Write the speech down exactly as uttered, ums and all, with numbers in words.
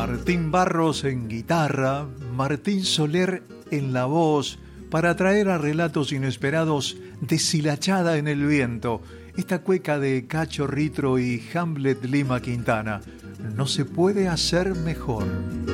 Martín Barros en guitarra, Martín Soler en la voz, para traer a relatos inesperados Deshilachada en el viento, esta cueca de Cacho Ritro y Hamlet Lima Quintana. No se puede hacer mejor.